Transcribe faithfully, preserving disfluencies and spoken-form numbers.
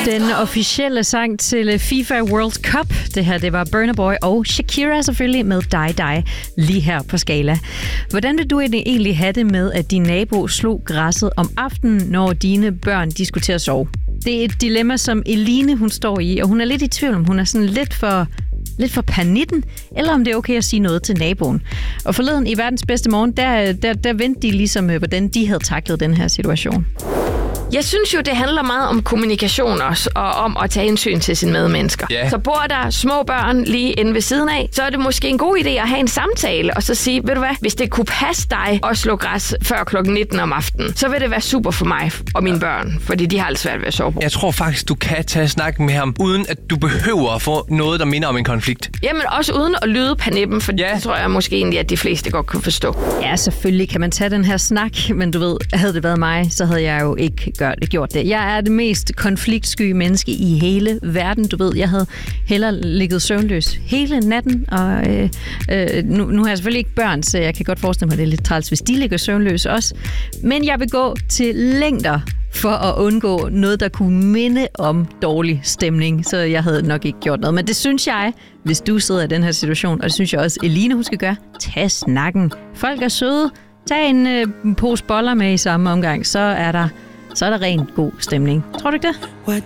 Den officielle sang til FIFA World Cup. Det her, det var Burna Boy og Shakira selvfølgelig med Die Die lige her på Skala. Hvordan vil du egentlig have det med, at din nabo slog græsset om aftenen, når dine børn de skulle til at sove? Det er et dilemma, som Eline hun står i, og hun er lidt i tvivl om, hun er sådan lidt for... lidt for panitten, eller om det er okay at sige noget til naboen. Og forleden i Verdens Bedste Morgen, der, der, der vendte de ligesom, hvordan de havde taklet den her situation. Jeg synes jo, det handler meget om kommunikation også, og om at tage hensyn til sine medmennesker. Yeah. Så bor der små børn lige inde ved siden af, så er det måske en god idé at have en samtale, og så sige, ved du hvad, hvis det kunne passe dig at slå græs før klokken nitten om aftenen, så vil det være super for mig og mine børn, fordi de har alt svært ved at sove på. Jeg tror faktisk, du kan tage snakken med ham, uden at du behøver at få noget, der minder om en konflikt. Jamen også uden at lyde panippen, for Ja. det tror jeg måske egentlig, at de fleste godt kan forstå. Ja, selvfølgelig kan man tage den her snak, men du ved, havde det været mig, så havde jeg jo ikke gør, gjort det. Jeg er det mest konfliktsky menneske i hele verden, du ved. Jeg havde hellere ligget søvnløs hele natten, og øh, øh, nu, nu har jeg selvfølgelig ikke børn, så jeg kan godt forestille mig, at det er lidt træls, hvis de ligger søvnløs også. Men jeg vil gå til længder for at undgå noget, der kunne minde om dårlig stemning, så jeg havde nok ikke gjort noget. Men det synes jeg, hvis du sidder i den her situation, og det synes jeg også, Eline hun skal gøre, tag snakken. Folk er søde. Tag en øh, pose boller med i samme omgang, så er der så er der rent god stemning. Tror du ikke det?